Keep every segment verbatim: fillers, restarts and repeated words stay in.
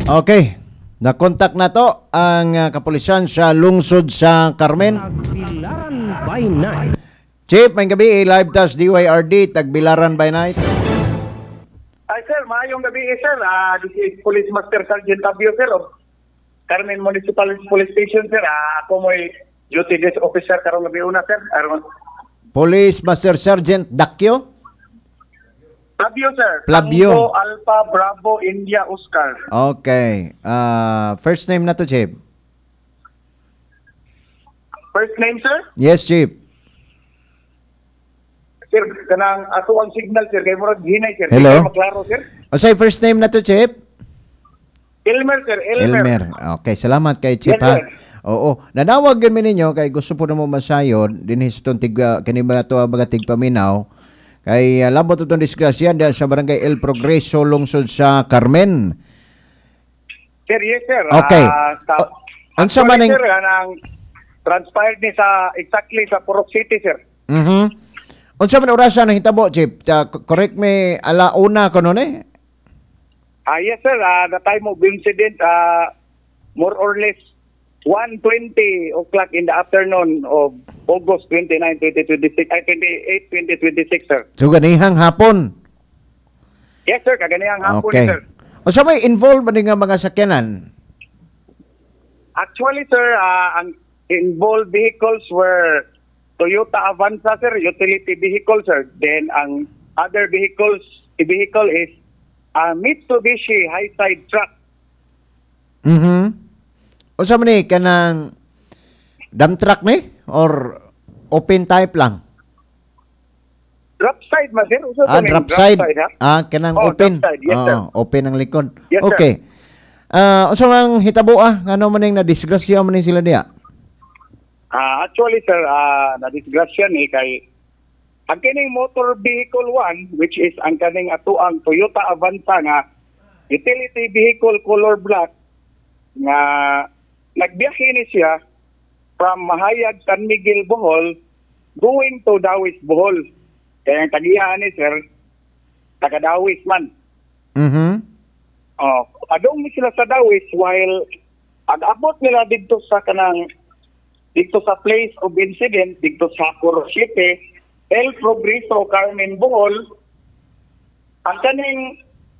Okay. Na-contact na to ang uh, kapulisan sa lungsod sa Carmen. Tagbilaran by night. Chief, may gabi, live task D Y R D, Tagbilaran by night. Ay sir, maayong gabi eh, sir. Uh, this is Police Master Sergeant Tabio sir of Carmen Municipal Police Station sir. Uh, ako mo'y duty desk officer karong gabi una sir. Aron. Police Master Sergeant Dakyo. Flavio sir. Flavio. Tango Alpha Bravo India Oscar. Okay. Uh, first name na to, Chief. First name sir? Yes, Chief. Sir, kanang ato ang signal sir. Kaya murag hinay sir. Hello? Kaya maklaro sir. O say first name na to, Chief? Elmer sir. Elmer. Elmer. Okay, salamat kay Chief, Yes, ha? sir. Oo. Nanawag gan mi ninyo kay gusto po na mo masayon dinhi sa itong tig uh, kanima to mga tigpaminaw kay uh, labot itong disgrasya diyan sa barangay El Progreso lungsod sa Carmen. Sir, yes sir. Okay. Uh, sa, O- unsa man actually, ang- sir, kanang transpired ni sa exactly sa Purok City sir. Mhm. Unsa man orasan ang hitabo, Chief? Uh, correct me, alauna ko noon eh. Ah yes sir, uh, the time of incident uh, more or less one twenty o'clock in the afternoon of August twenty-ninth, twenty twenty-six, ay twenty-eighth, twenty twenty-six sir. So ganihang hapon. Yes sir, kaganihang hapon Okay. sir. Unsa may involved ba nga mga sakyanan? Actually sir, uh, ang involved vehicles were Toyota Avanza sir, utility vehicle sir. Then ang other vehicles, vehicle is uh, Mitsubishi high-side truck. Mhm. Unsa man ni kanang dump truck ni or open type lang? Drop side ma sir. Usa Ah, to ning drop side. ha? Ah, kanang Oh, open. drop side. Yes, sir. Oo, open ang likod. Yes, sir. Okay. Ah, unsa man hitabo ah ngano man ning na disgrasya man ni sila diya? Ah, actually sir, ah na-disgrasya ni kay ang kining motor vehicle one which is ang kaning atuang Toyota Avanza nga utility vehicle color black nga nagbiyahe ni siya from Mahayag, San Miguel, Bohol going to Dawis, Bohol. Kaya ang tagihan ni sir, taga Dawis man. Mhm. Oh, adong ni sila sa Dawis while ag-abot nila dito sa kanang dito sa place of incident dito sa Purok City, El Progreso, Carmen, Bohol. Ang kaning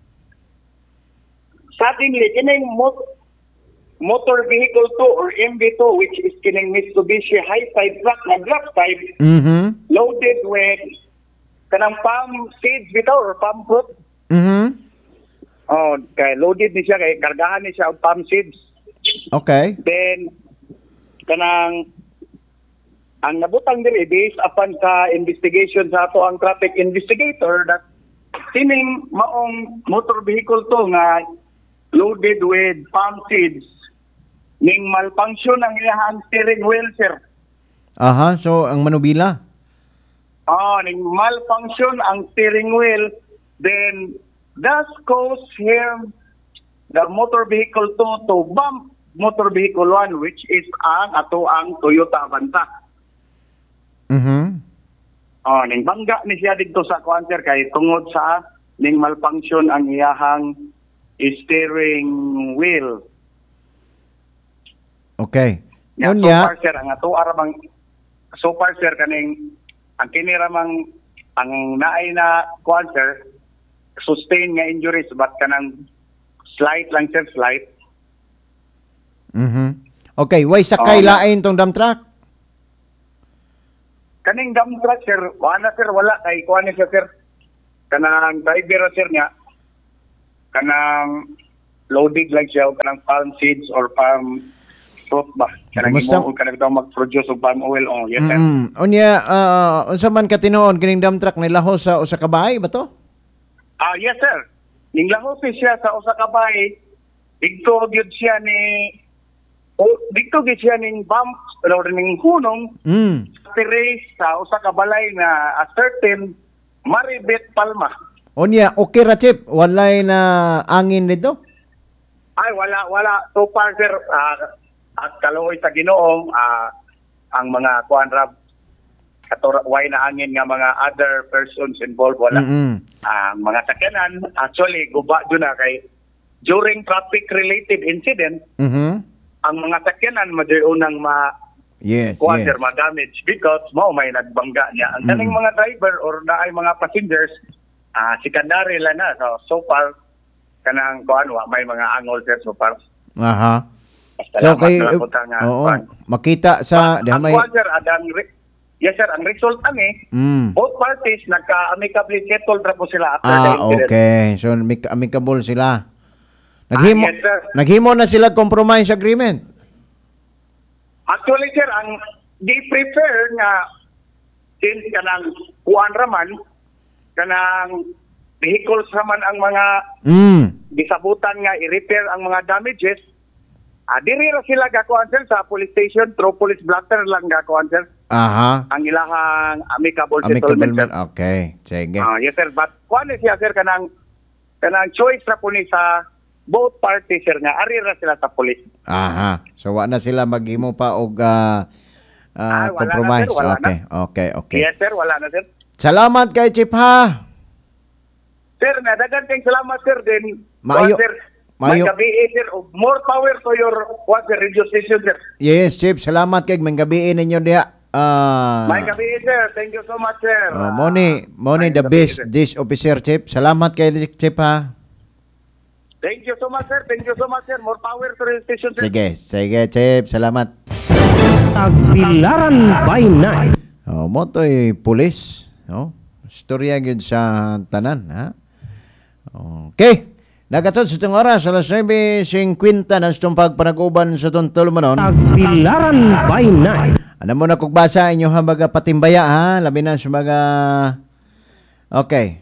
suddenly kining mo- motor vehicle two or M V two which is kining Mitsubishi high-side truck na drop side Mhm. loaded with kanang palm seeds bitaw or palm fruit. Mhm. Oh, kay loaded ni siya kay kargahan ni siya og palm seeds. Okay. Then kanang ang nabutang diri based upon sa investigation sa ato ang traffic investigator that sining maong motor vehicle to nga loaded with palm seeds ning malfunction ang iyang steering wheel sir. Aha, so ang manubila. Oh, ning malfunction ang steering wheel, then that caused him the motor vehicle two to bump motor vehicle one which is ang ato ang Toyota Avanza. Mhm. Oh, ning bangga ni siya dito sa counter kay tungod sa ning malfunction ang iyahang steering wheel. Okay. Nga, Yun so ya. far sir, ang ato aramang so far sir kaning ang kiniramang ang naay na counter sustain nga injuries but kanang slight lang sir, slight. Mhm. Okay, why sakay Oh, na- lain tong dump truck? Kaning dump truck sir, wala sir, wala kay kuan ni siya sir. Kanang driver sir niya kanang loaded lang siya o kanang palm seeds or palm fruit ba. Kanang Kumusta? imo kanang daw mag-produce og palm oil oh, yes sir. Mm. Unya, uh, unsa man ka tinuod kining dump truck nilaho sa usa ka bahay ba to? Ah, yes sir. Ning lahos ni siya sa usa ka bahay. Dito gyud siya ni o dito gyud siya ning bump or ning hunong Mm. terrace sa usa ka balay na a certain Maribet Palma. Unya, okay ra, Chip. Walay na angin nito? Ay wala wala so far sir ah, at kaluoy sa Ginoo ah, ang mga kuan rab katura way na angin nga mga other persons involved wala. Mm-mm. Ang mga sakyanan actually guba jud na kay during traffic-related incident, Mhm. ang mga sakyanan madayunang ma Yes, kuan yes. sir, ma-damage because mao may nagbangga niya. Ang kaning Mm. mga driver or naay mga passengers, ah secondary lang na. So, so far, kanang kuan wa may mga angol sir so far. Aha. So Salamat kay na lang po nga. oo, kuan. makita sa Ang diha may kuan sir, adang re- yes sir, ang result ani, mm. both parties nagka-amicably settled ra po sila after the Ah, incident. okay. So mic- amicable sila. Naghimo Ah, yes, sir. naghimo na sila compromise agreement. Actually sir, ang di prefer nga since kanang kuan raman kanang vehicles raman ang mga Mm. gisabutan nga i-repair ang mga damages. Ah, diri ra sila gakuan sir sa police station, through police blotter lang gakuan sir Aha. ang ilahang amicable, Amicable settlement sir. man. Okay. Sige. Ah, yes sir, but kuan ni siya sir kanang kanang choice ra po ni sa both parties sir nga ari ra sila sa police. Aha. So wa na sila maghimo pa og ah, ah, Ah, wala na, compromise. sir, wala Okay. Okay, okay. Yes sir, wala na sir. Salamat kay Chief ha. Sir, nadagan kayong salamat sir din. Maayo- Kuwan, sir, maayo- may gabi eh, sir. Og more power to your what sir, radio station sir. Yes, Chief. Salamat kay manggabiin ninyo diha. Ah. May gabi eh, sir. Thank you so much sir. Oh, Moni, Moni May the gabi, best sir. dish officer, Chief. Salamat kay Chief ha. Thank you so much sir. Thank you so much sir. More power to radio station sir. Sige, sige, Chief. Salamat. Tagbilaran by night. Oh, mo to'y pulis. Oh, storya gyud sa tanan, ha? Okay. Nagatod sa itong oras, alas nine fifty na itong pagpanag-uban sa itong tulumanon. Tagbilaran by night. Ano mo na kung basa inyo ha, mga patimbaya, ha? Labi na sa mga... Okay.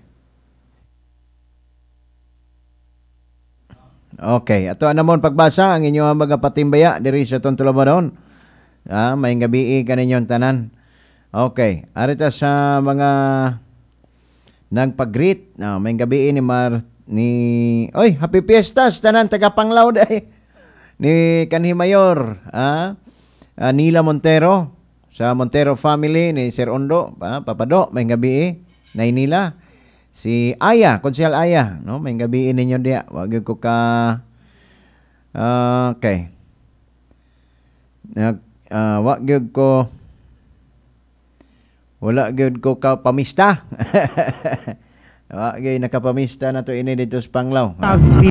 Okay. Ato ano mo pagbasa ang inyo mga patimbaya diri sa itong tulumanon. Ah, may gabi ka ninyong tanan. Okay. Arita sa mga nagpag-greet. Ah, may gabi ni Mar ni Oy, happy fiestas tanan taga Panglao day. Ni kanhi mayor, ah, ah, Nila Montero sa Montero family ni Sir Ondo, ah, Papado, may gabi nay Nila. Si Aya, Konsehal Aya, no, may gabi ninyo diya. Wag ko ka ah, okay. Nag uh, wag gyud ko wala gyud ko ka pamista. Wa gyud nakapamista na to ini dito sa Panglao. Tagbi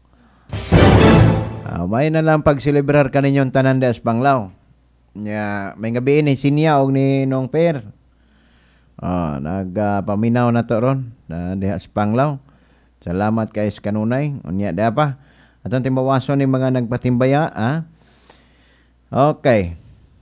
Uh, may na lang pagselebrar kaninyong tanan da sa Panglao. Nya may gabi ni Sinya og ni Nong Per. Ah, nagpaminaw na to ron na diha sa Panglao. Salamat kay sa kanunay. Unya da pa. Atong timbawason ni mga nagpatimbaya, ha? Okay.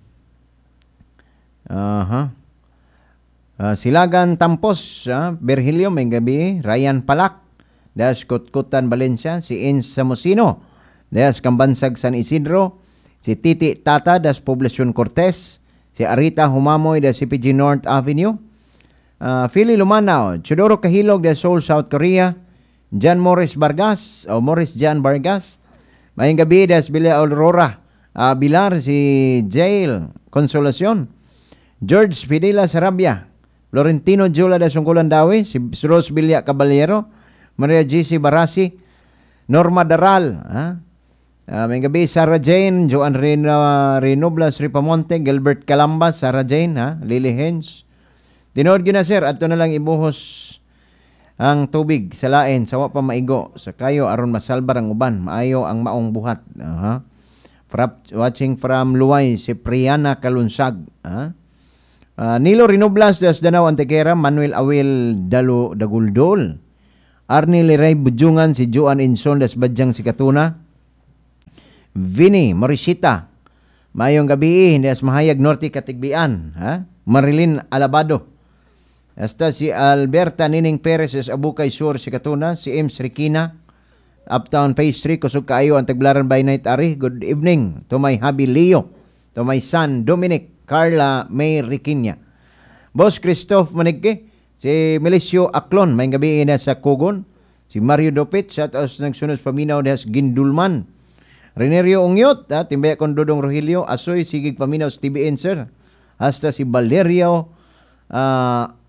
Aha. Uh, Silagan Tampos, ah, Virgilio, may gabi. Ryan Palak, das Kutkutan, Valencia. Si Ins Samosino, das Kambansag, San Isidro. Si Titi Tata, das Poblacion Cortez. Si Arita Humamoy, das C P G North Avenue. Uh, Philly Lumanao, Chudoro Kahilog, das Seoul, South Korea. John Morris Vargas, o Morris John Vargas. Mayang gabi, das Villa Aurora. Uh, Bilar, si Jail Consolacion. George Fidela Sarabia. Florentino Jula de Sungkulan Dawi, si Rose Villa Caballero, Maria G C Barasi, Norma Daral, ha? Uh, may gabi, Sarah Jane, Joan Reno, Renoblas Ripamonte, Gilbert Calamba, Sarah Jane, ha? Lily Hens. Tinood yun na sir, ato na lang ibuhos ang tubig sa lain, sawa pa maigo, sa kayo aron masalbar ang uban, maayo ang maong buhat. Uh-huh. Frap, watching from Luway, si Priana Kalunsag, ha? Uh, Nilo Rinoblas das Danau Antequera, Manuel Awil Dalo Daguldol, Arnie Liray Bujungan, si Joan Inson das Badyang si Katuna, Vinny Morisita, mayong gabi hindi as Mahayag Norte Katigbian, ha? Marilyn Alabado, hasta si Alberta Nining Perez as Abukay Sur si Katuna, si Ems Rikina, Uptown Pastry, kusog kaayo ang Tagbilaran by Night Ari. Good evening to my hubby Leo, to my son Dominic, Carla May Riquinya. Boss Christoph Manigke, si Melisio Aklon, may gabi na sa Kugon. Si Mario Dopit, shout out nagsunos paminaw na sa Gindulman. Renerio Ungyot, ha, timbaya kon Dodong Rogelio, Asoy, sigig paminaw sa T V N, sir. Hasta si Valerio uh,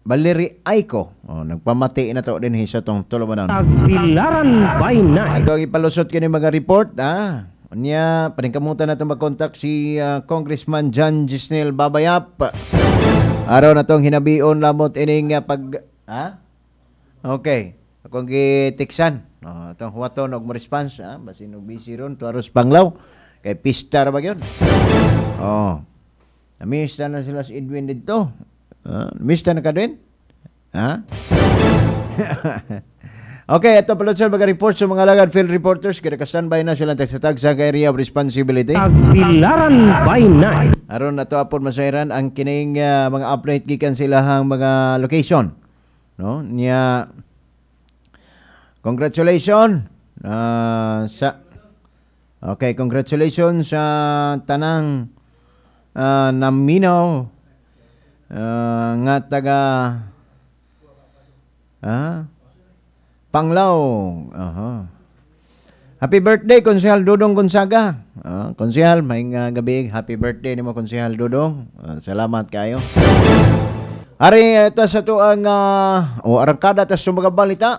Valeri Aiko. Oh, nagpamati na to din sa tong tulumanon. Tagbilaran by night. Ato ang ipalusot kini mga report, ah. Unya, paningkamutan natin mag-contact si uh, Congressman John Gisnel Babayap. Araw na tong hinabion lamot ining uh, pag... Ha? Okay. Akong gitiksan. Oh, itong huwaton og mo-response. Ah. Basin og busy ron. Tuaros Panglaw. Kay pista ra ba yun? Oh. Namista na sila si Edwin dito. Uh, namista na ka din? Ha? Okay, ito pala sir, mga-report sa mga lagad field reporters. Kaya ka-standby na silang tagsatag sa area of responsibility. Tagbilaran by night. Aron na to apon masairan ang kining uh, mga update gikan silahang mga location. No? Niya, congratulations uh, sa Okay, congratulations sa tanang uh, naminaw uh, nga taga ah, Panglaw. Aha. Happy birthday, Konsehal Dudong Gonzaga. Uh, Konsehal, may uh, gabi. Happy birthday ni mo, Konsehal Dudong. Uh, salamat kayo. Ari, ito sa to ang uh, o arangkada tas sa mga balita.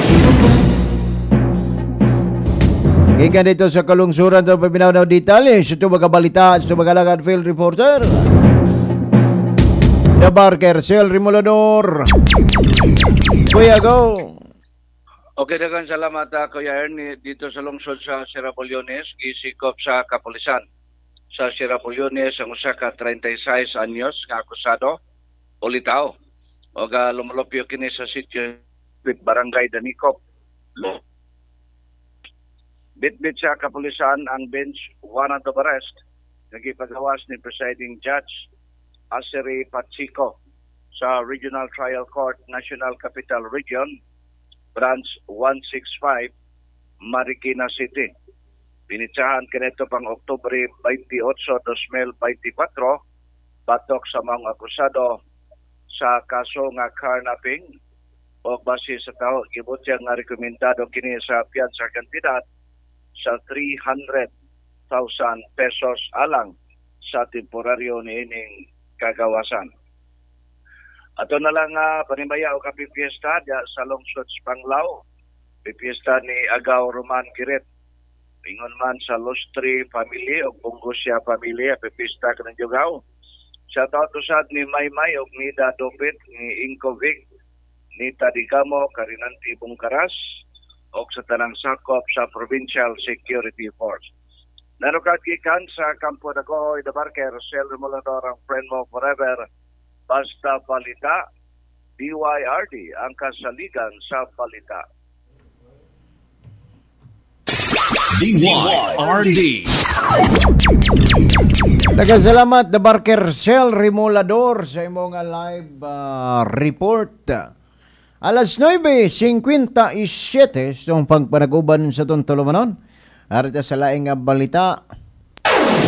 Gikan dito sa kalungsuran ito pabinaw na detalye. Sa ito mga balita, sa mga lagad field reporter. The Barker, Sel Rimulador. Kuya, go. Okay, daghang salamat uh, Kuya Ernie dito sa lungsod sa Sierra Bulyones, gisikop sa kapulisan. Sa Sierra Bulyones ang usa ka thirty-six anyos nga akusado ulitaw. O ga lumulupyo kini sa sitio with Barangay Danicop. Bitbit sa kapulisan ang bench warrant of arrest nagipagawas ni presiding judge Asiri Patsico sa Regional Trial Court National Capital Region Branch one sixty-five, Marikina City. Pinitsahan kanito pang Oktubre twenty-eight, twenty twenty-four, batok sa mga akusado sa kaso nga carnapping o base sa tao, gibutya nga rekomendado kini sa piyansa kantidad sa three hundred thousand pesos alang sa temporaryo ni ining kagawasan. Ato na lang uh, panimaya o kapipiesta diya sa lungsod sa Panglao. Pipiesta ni Agaw Roman Kiret. Ingon man sa Lustri family o Bungusya family, pipiesta ka ng Jugaw. Sa tautusad ni Maymay o Nida Dopit, ni Inkovic, ni Tadigamo, Karinanti Bungkaras, o sa tanang sakop sa Provincial Security Force. Nanukadgikan sa Kampo Dagohoy, The Barker, Sel Remolador, ang friend mo forever, basta balita, D Y R D ang kasaligan sa balita. D Y R D. Nagkasalamat, The Barker Cell Remolador sa imong live uh, report. Alas nine fifty-seven itong pagpanaguban sa itong tulumanon. Arita sa laing balita.